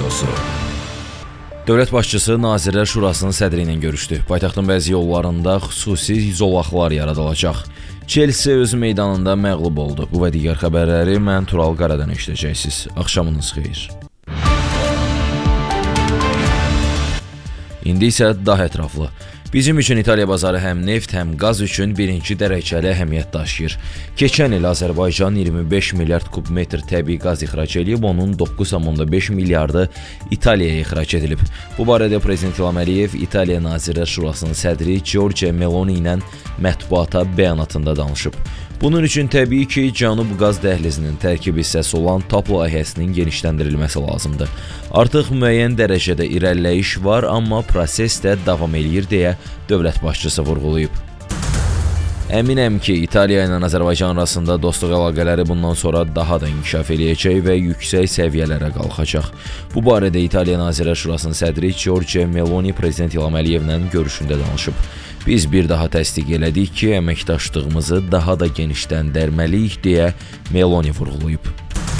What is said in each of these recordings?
Radiosu. Dövlət başçısı Nazirlər Şurasının sədri ilə görüşdü. Paytaxtın bəzi yollarında xüsusi zolaqlar yaradılacaq. Chelsea öz meydanında məğlub oldu. Bu və digər xəbərləri mən Tural Qaradan eşidəcəksiniz. Axşamınız xeyir. İndi isə daha ətraflı. Bizim üçün İtaliya bazarı həm neft, həm qaz üçün birinci dərəcəli əhəmiyyət daşıyır. Keçən il Azərbaycan 25 milyard kubmetr təbii qaz ixrac edib, onun 9,5 miljardı İtaliyaya ixrac edilib. Bu barədə Prezident İlham Əliyev İtaliya Nazirlər Şurasının sədri Giorgia Meloni ilə mətbuata bəyanatında danışıb. Bunun üçün təbii ki, Cənub qaz dəhlizinin tərkib hissəsi olan TAP layihəsinin genişləndirilməsi lazımdır. Artıq müəyyən dərəcədə irəliləyiş var, amma proses də davam eləyir deyə dövlət başçısı vurğulayıb. Əminəm ki, İtaliya ilə Azərbaycan arasında dostluq əlaqələri bundan sonra daha da inkişaf eləyəcək və yüksək səviyyələrə qalxacaq. Bu barədə İtaliya Nazirlər Şurasının sədri Giorgia Meloni Prezident İlham Əliyevlə görüşündə danışıb. Biz bir daha təsdiq elədik ki, əməkdaşlığımızı daha da genişləndirməliyik deyə Meloni vurğulayıb.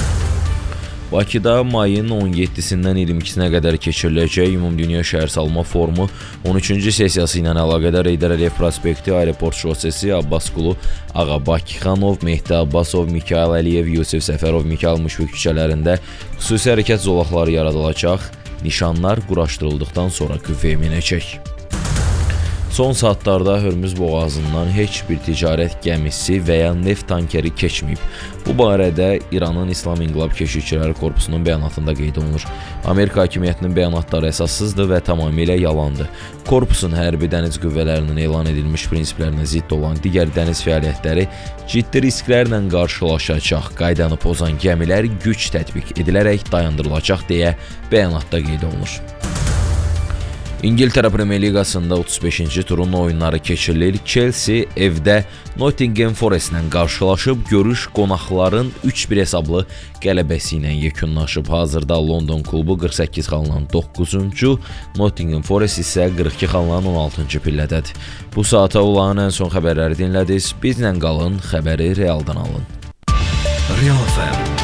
Bakıda mayın 17-sindən 22-sinə qədər keçiriləcək Ümumdünya Şəhərsalma Forumu 13-cü sessiyası ilə əlaqədar Heydər Əliyev prospekti, Aeroport şosesi, Abbasqulu, Ağabakıxanov, Mehdi Abbasov, Mikayıl Əliyev, Yusif Səfərov, Mikayıl Müşfiq küçələrində xüsusi hərəkət zolaqları yaradılacaq, nişanlar quraşdırıldıqdan sonra qüvvəyə minəcək. Son saatlarda Hörmüz boğazından heç bir ticarət gəmisi və ya neft tankeri keçməyib. Bu barədə İranın İslam İnqilab Keşikçiləri Korpusunun bəyanatında qeyd olunur. Amerika hakimiyyətinin bəyanatları əsassızdır və tamamilə yalandır. Korpusun hərbi dəniz qüvvələrinin elan edilmiş prinsiplərinə zidd olan digər dəniz fəaliyyətləri ciddi risklərlə qarşılaşacaq. Qaydanı pozan gəmilər güc tətbiq edilərək dayandırılacaq deyə bəyanatda qeyd olunur. İngiltərə Premyer Liqasında 35-ci turun oyunları keçirilir. Chelsea evdə Nottingham Forest-lə qarşılaşıb, görüş qonaqların 3-1 hesablı qələbəsi ilə yekunlaşıb. Hazırda London klubu 48 xalla 9-cu, Nottingham Forest isə 42 xalla 16-cı pillədədir. Bu saata olan ən son xəbərləri dinlədiniz. Bizlə qalın, xəbəri realdan alın. Real FM